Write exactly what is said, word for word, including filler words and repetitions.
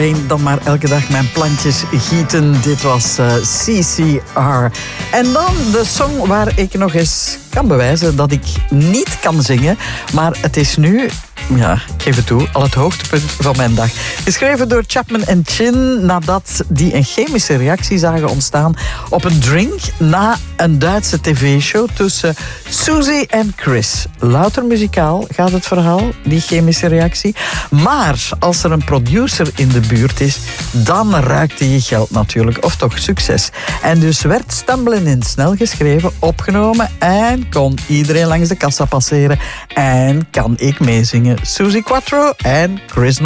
Dan maar elke dag mijn plantjes gieten. Dit was uh, C C R. En dan de song waar ik nog eens kan bewijzen dat ik niet kan zingen. Maar het is nu, ja, ik geef het toe, al het hoogtepunt van mijn dag. Geschreven door Chapman en Chin nadat die een chemische reactie zagen ontstaan op een drink na een Duitse tv-show tussen Susie en Chris. Louter muzikaal gaat het verhaal, die chemische reactie. Maar als er een producer in de buurt is, dan ruikt hij je geld natuurlijk. Of toch succes. En dus werd Stumbling in snel geschreven, opgenomen en kon iedereen langs de kassa passeren. En kan ik meezingen. Susie Quattro en Chris